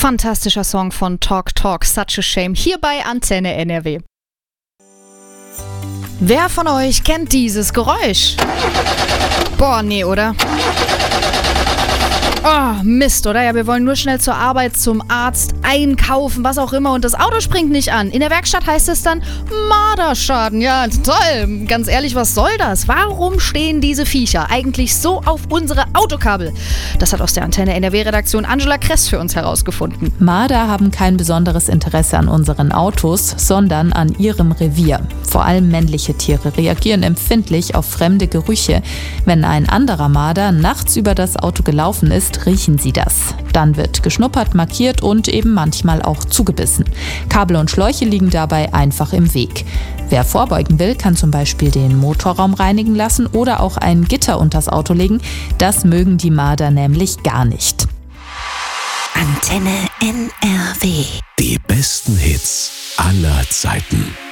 Fantastischer Song von Talk Talk, Such a Shame, hier bei Antenne NRW. Wer von euch kennt dieses Geräusch? Boah, nee, oder? Oh, Mist, oder? Ja, wir wollen nur schnell zur Arbeit, zum Arzt, einkaufen, was auch immer und das Auto springt nicht an. In der Werkstatt heißt es dann Marderschaden. Ja, toll. Ganz ehrlich, was soll das? Warum stehen diese Viecher eigentlich so auf unsere Autokabel? Das hat aus der Antenne NRW-Redaktion Angela Kress für uns herausgefunden. Marder haben kein besonderes Interesse an unseren Autos, sondern an ihrem Revier. Vor allem männliche Tiere reagieren empfindlich auf fremde Gerüche. Wenn ein anderer Marder nachts über das Auto gelaufen ist, riechen sie das. Dann wird geschnuppert, markiert und eben manchmal auch zugebissen. Kabel und Schläuche liegen dabei einfach im Weg. Wer vorbeugen will, kann zum Beispiel den Motorraum reinigen lassen oder auch ein Gitter unters Auto legen. Das mögen die Marder nämlich gar nicht. Antenne NRW. Die besten Hits aller Zeiten.